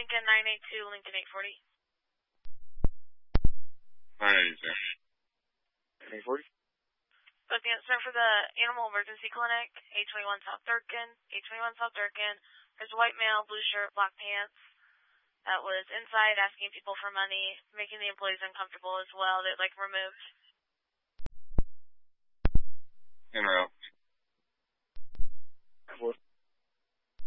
Lincoln 982, Lincoln 840. 982. 840? Book answer for the Animal Emergency Clinic, 821 South Durkin. 821 South Durkin. There's a white male, blue shirt, black pants, that was inside asking people for money, making the employees uncomfortable as well. They're, removed. En route.